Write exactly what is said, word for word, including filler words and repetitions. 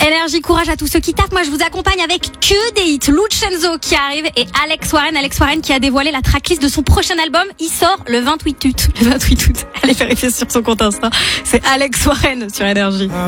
Énergie, courage à tous ceux qui tapent. Moi, je vous accompagne avec que des hits. Lucenzo qui arrive et Alex Warren. Alex Warren qui a dévoilé la tracklist de son prochain album. Il sort le vingt-huit août. Le vingt-huit août. Allez vérifier sur son compte Insta. C'est Alex Warren sur Énergie.